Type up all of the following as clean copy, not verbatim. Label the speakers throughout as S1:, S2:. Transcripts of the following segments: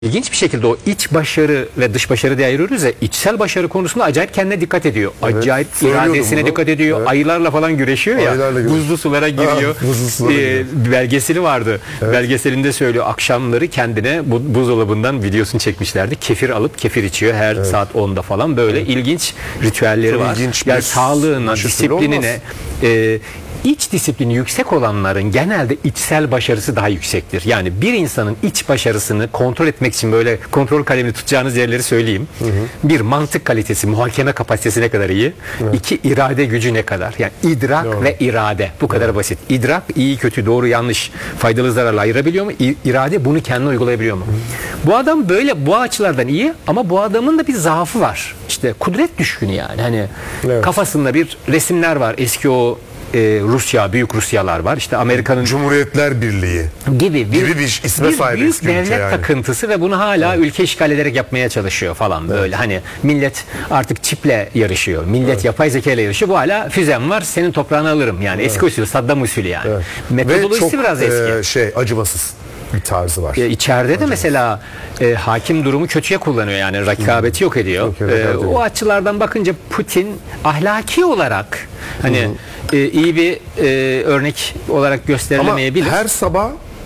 S1: İlginç bir şekilde o iç başarı ve dış başarı diye ayırıyoruz ya, içsel başarı konusunda acayip kendine dikkat ediyor. Acayip iradesine dikkat ediyor. Evet. Ayılarla falan güreşiyor ya. Buzlu sulara giriyor. Belgeseli vardı. Evet. Belgeselinde söylüyor, akşamları kendine buzdolabından videosunu çekmişlerdi. Kefir alıp kefir içiyor her saat 10'da falan. Böyle ilginç ritüelleri var. Yani sağlığına, disiplinine, İç disiplini yüksek olanların genelde içsel başarısı daha yüksektir. Yani bir insanın iç başarısını kontrol etmek için böyle kontrol kalemini tutacağınız yerleri söyleyeyim. Bir, mantık kalitesi, muhakeme kapasitesi ne kadar iyi. İki, irade gücü ne kadar. Yani idrak ve irade. Bu kadar basit. İdrak iyi, kötü, doğru, yanlış, faydalı, zararlı ayırabiliyor mu? İrade bunu kendine uygulayabiliyor mu? Bu adam böyle bu açılardan iyi ama bu adamın da bir zaafı var. İşte kudret düşkünü yani. Hani kafasında bir resimler var. Eski o Rusya, büyük Rusyalar var. İşte Amerika'nın
S2: Cumhuriyetler Birliği
S1: gibi bir
S2: isme sahip
S1: büyük devlet takıntısı ve bunu hala ülke işgal ederek yapmaya çalışıyor falan böyle. Hani millet artık çiple yarışıyor. Millet yapay zeka ile yarışıyor. Bu hala füzem var, senin toprağını alırım. Yani eski usul, Saddam usulü yani. Metodolojisi biraz eski.
S2: Acımasız bir tarzı var.
S1: İçeride de mesela hakim durumu kötüye kullanıyor, yani rekabeti yok ediyor. O açılardan bakınca Putin ahlaki olarak hani iyi bir örnek olarak gösterilemeyebilir.
S2: Ama her sabah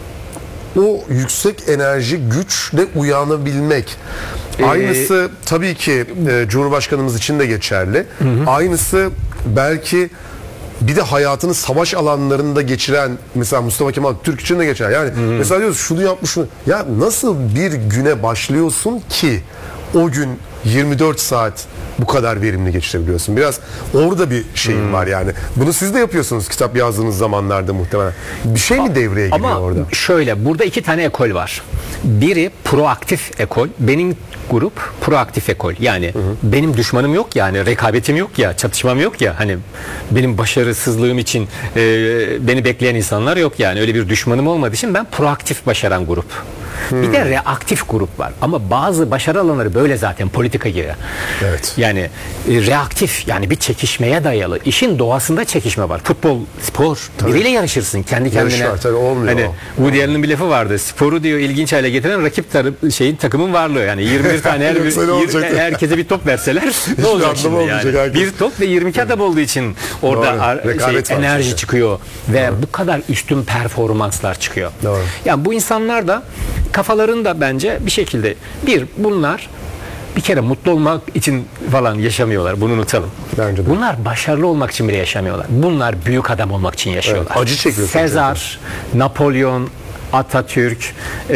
S2: o yüksek enerji güçle uyanabilmek. Aynısı tabii ki Cumhurbaşkanımız için de geçerli. Aynısı belki bir de hayatını savaş alanlarında geçiren mesela Mustafa Kemal Türk için de geçer. Yani mesela diyoruz şunu yapmış şunu. Ya nasıl bir güne başlıyorsun ki o gün 24 saat bu kadar verimli geçirebiliyorsun? Biraz orada bir şeyim var yani. Bunu siz de yapıyorsunuz kitap yazdığınız zamanlarda muhtemelen. Bir şey mi devreye giriyor orada?
S1: Ama şöyle, burada iki tane ekol var. Biri proaktif ekol. Benim grup proaktif ekol. Yani benim düşmanım yok, yani rekabetim yok ya, çatışmam yok ya, hani benim başarısızlığım için beni bekleyen insanlar yok, yani öyle bir düşmanım olmadığı için ben proaktif başaran grup. Bir de reaktif grup var. Ama bazı başarı alanları böyle zaten politika gibi.
S2: Evet.
S1: Yani reaktif, yani bir çekişmeye dayalı. İşin doğasında çekişme var. Futbol, spor. Biriyle yarışırsın kendi kendine.
S2: Yarış var, tabii olmuyor.
S1: Hani Woody Allen'ın bir lafı vardı. Sporu diyor ilginç hale getiren rakip takımın varlığı. Yani 21 tane herkese bir top verseler ne olacak şimdi yani? Bir top ve 22 adam olduğu için orada enerji çıkıyor ve bu kadar üstün performanslar çıkıyor. Yani bu insanlar da kafalarında bence bir şekilde bunlar bir kere mutlu olmak için falan yaşamıyorlar. Bunu unutalım. Bunlar başarılı olmak için bile yaşamıyorlar. Bunlar büyük adam olmak için yaşıyorlar.
S2: Evet, acı çekiyor.
S1: Sezar, Napolyon, Atatürk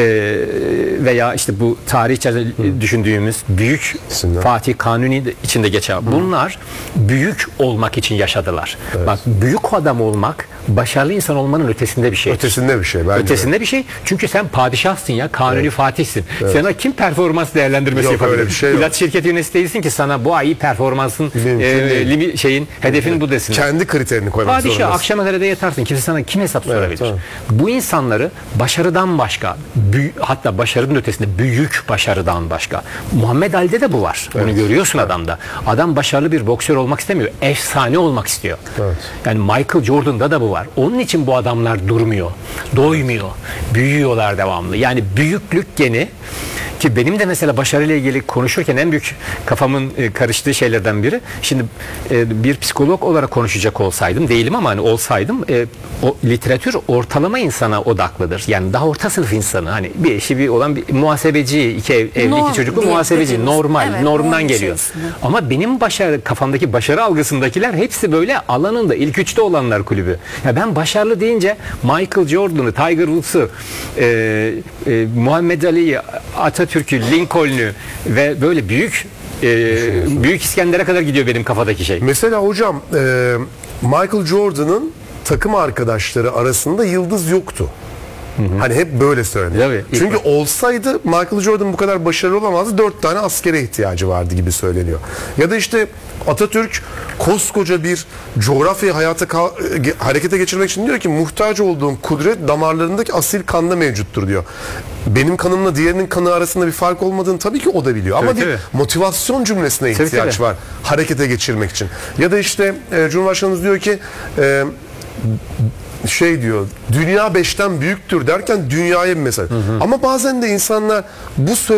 S1: veya işte bu tarih içerisinde düşündüğümüz büyük Fatih Kanuni içinde geçer. Bunlar büyük olmak için yaşadılar. Bak, büyük adam olmak başarılı insan olmanın ötesinde bir şey.
S2: Ötesinde bir şey.
S1: Ötesinde bir şey. Çünkü sen padişahsın ya, Kanuni Fatih'sin. Sana kim performans değerlendirmesi yapabilir?
S2: Bir şey
S1: İlaç şirketi yöneticisi değilsin ki sana bu ay performansın hedefin bu desin.
S2: Kendi kriterini koymak zorundasın.
S1: Padişah akşama kadar da yatarsın. Kim hesap sorabilir? Bu insanları başarıdan başka, hatta başarının ötesinde büyük başarıdan başka. Muhammed Ali'de de bu var. Bunu görüyorsun adamda. Adam başarılı bir boksör olmak istemiyor. Efsane olmak istiyor. Yani Michael Jordan'da da bu var. Onun için bu adamlar durmuyor. Doymuyor. Büyüyorlar devamlı. Yani büyüklük geni, ki benim de mesela başarıyla ilgili konuşurken en büyük kafamın karıştığı şeylerden biri, şimdi bir psikolog olarak konuşacak olsaydım, değilim ama hani olsaydım, o literatür ortalama insana odaklıdır. Yani daha orta sınıf insanı, hani bir eşi olan bir muhasebeci, evli iki çocuklu muhasebeci, normdan geliyor. Ama benim kafamdaki başarı algısındakiler hepsi böyle alanında ilk üçte olanlar kulübü. Ya ben başarılı deyince Michael Jordan'ı, Tiger Woods'u, Muhammed Ali'yi, Atatürk'ü, Lincoln'ü ve böyle büyük İskender'e kadar gidiyor benim kafadaki şey.
S2: Mesela hocam Michael Jordan'ın takım arkadaşları arasında yıldız yoktu. Hani hep böyle söyleniyor. Çünkü olsaydı Michael Jordan bu kadar başarılı olamazdı. 4 tane askere ihtiyacı vardı gibi söyleniyor. Ya da işte Atatürk koskoca bir coğrafyayı harekete geçirmek için diyor ki muhtaç olduğum kudret damarlarındaki asil kanda mevcuttur diyor. Benim kanımla diğerinin kanı arasında bir fark olmadığını tabii ki o da biliyor. Ama bir motivasyon cümlesine ihtiyaç var harekete geçirmek için. Ya da işte Cumhurbaşkanımız diyor ki şey diyor, dünya 5'ten büyüktür derken dünyaya bir mesaj. Ama bazen de insanlar bu